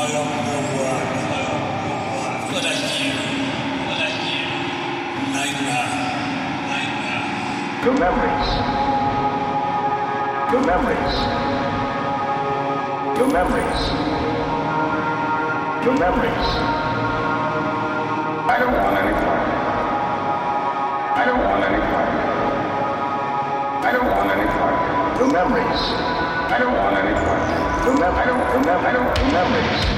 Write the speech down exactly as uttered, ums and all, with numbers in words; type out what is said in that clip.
am the one. What I hear, what I hear. Nightmare, nightmare. Your memories. Your memories. Your memories. Your memories. I don't want any part. I don't want any part. I don't want any part. Your memories. I don't want any part. Your mem- I don't. Your mem- I don't. Your memories.